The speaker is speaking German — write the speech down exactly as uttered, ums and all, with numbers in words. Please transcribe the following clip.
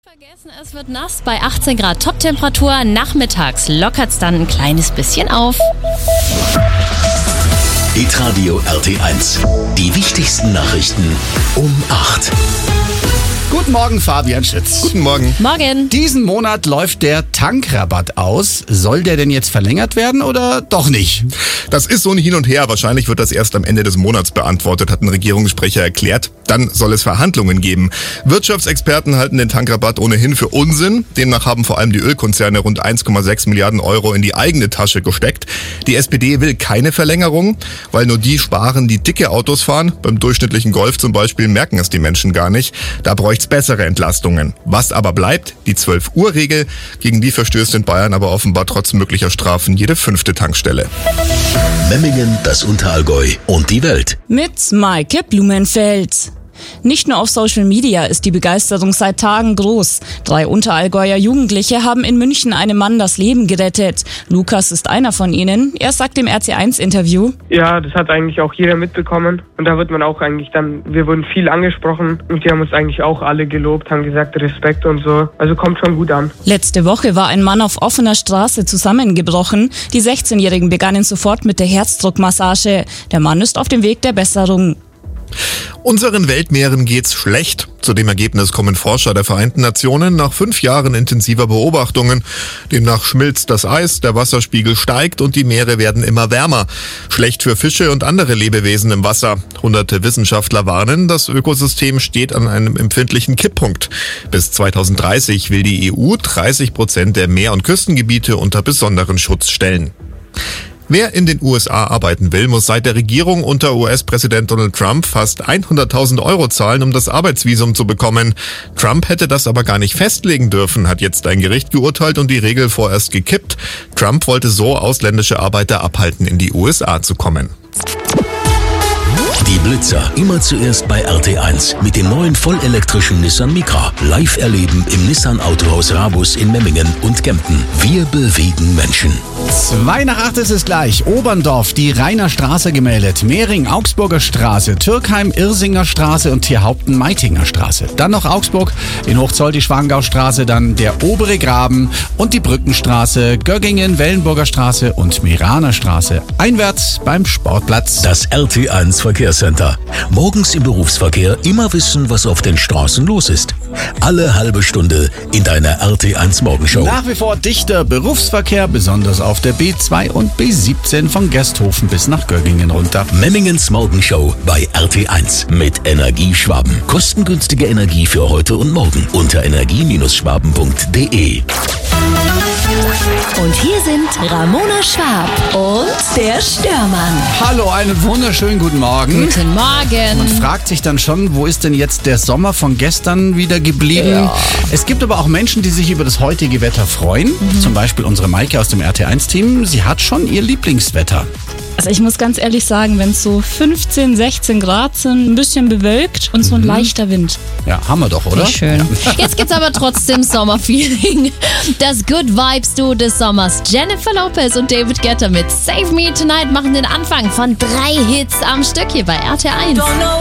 Vergessen, es wird nass bei achtzehn Grad Toptemperatur. Nachmittags lockert es dann ein kleines bisschen auf. Hitradio R T eins. Die wichtigsten Nachrichten um acht. Guten Morgen, Fabian Schütz. Guten Morgen. Morgen. Diesen Monat läuft der Tankrabatt aus. Soll der denn jetzt verlängert werden oder doch nicht? Das ist so ein Hin und Her. Wahrscheinlich wird das erst am Ende des Monats beantwortet, hat ein Regierungssprecher erklärt. Dann soll es Verhandlungen geben. Wirtschaftsexperten halten den Tankrabatt ohnehin für Unsinn. Demnach haben vor allem die Ölkonzerne rund eins Komma sechs Milliarden Euro in die eigene Tasche gesteckt. Die S P D will keine Verlängerung, weil nur die sparen, die dicke Autos fahren. Beim durchschnittlichen Golf zum Beispiel merken es die Menschen gar nicht. Da bräuchte es bessere Entlastungen. Was aber bleibt, die zwölf Uhr Regel. Gegen die verstößt in Bayern aber offenbar trotz möglicher Strafen jede fünfte Tankstelle. Memmingen, das Unterallgäu und die Welt. Mit Maike Blumenfeld. Nicht nur auf Social Media ist die Begeisterung seit Tagen groß. Drei Unterallgäuer Jugendliche haben in München einem Mann das Leben gerettet. Lukas ist einer von ihnen. Er sagt im R T eins Interview: Ja, das hat eigentlich auch jeder mitbekommen. Und da wird man auch eigentlich dann, wir wurden viel angesprochen und die haben uns eigentlich auch alle gelobt, haben gesagt Respekt und so. Also kommt schon gut an. Letzte Woche war ein Mann auf offener Straße zusammengebrochen. Die sechzehnjährigen begannen sofort mit der Herzdruckmassage. Der Mann ist auf dem Weg der Besserung. Unseren Weltmeeren geht's schlecht. Zu dem Ergebnis kommen Forscher der Vereinten Nationen nach fünf Jahren intensiver Beobachtungen. Demnach schmilzt das Eis, der Wasserspiegel steigt und die Meere werden immer wärmer. Schlecht für Fische und andere Lebewesen im Wasser. Hunderte Wissenschaftler warnen, das Ökosystem steht an einem empfindlichen Kipppunkt. Bis zweitausenddreißig will die E U dreißig Prozent der Meer- und Küstengebiete unter besonderen Schutz stellen. Wer in den U S A arbeiten will, muss seit der Regierung unter U S-Präsident Donald Trump fast hunderttausend Euro zahlen, um das Arbeitsvisum zu bekommen. Trump hätte das aber gar nicht festlegen dürfen, hat jetzt ein Gericht geurteilt und die Regel vorerst gekippt. Trump wollte so ausländische Arbeiter abhalten, in die U S A zu kommen. Die Blitzer immer zuerst bei R T eins mit dem neuen vollelektrischen Nissan Micra. Live erleben im Nissan Autohaus Rabus in Memmingen und Kempten. Wir bewegen Menschen. Zwei nach acht ist es gleich. Oberndorf, die Rainer Straße gemeldet. Mehring, Augsburger Straße, Türkheim, Irsinger Straße und Tierhaupten, Meitinger Straße. Dann noch Augsburg, in Hochzoll die Schwangaustraße, dann der Obere Graben und die Brückenstraße, Göggingen, Wellenburger Straße und Meraner Straße. Einwärts beim Sportplatz. Das R T eins Verkehrscenter. Morgens im Berufsverkehr immer wissen, was auf den Straßen los ist. Alle halbe Stunde in deiner R T eins Morgenshow. Nach wie vor dichter Berufsverkehr, besonders auf der B zwei und B siebzehn von Gersthofen bis nach Göggingen runter. Memmingens Morgenshow bei R T eins mit Energie Schwaben. Kostengünstige Energie für heute und morgen unter energie Bindestrich schwaben punkt de. Und hier sind Ramona Schwab und der Störmann. Hallo, einen wunderschönen guten Morgen. Guten Morgen. Man fragt sich dann schon, wo ist denn jetzt der Sommer von gestern wieder geblieben? Ja. Es gibt aber auch Menschen, die sich über das heutige Wetter freuen. Mhm. Zum Beispiel unsere Maike aus dem R T eins Team. Sie hat schon ihr Lieblingswetter. Also ich muss ganz ehrlich sagen, wenn es so fünfzehn, sechzehn Grad sind, ein bisschen bewölkt und so ein mhm. leichter Wind. Ja, haben wir doch, oder? Wie schön. Ja. Jetzt gibt's aber trotzdem Sommerfeeling. Das Good Vibes Duo des Sommers, Jennifer Lopez und David Guetta mit Save Me Tonight, machen den Anfang von drei Hits am Stück hier bei R T eins.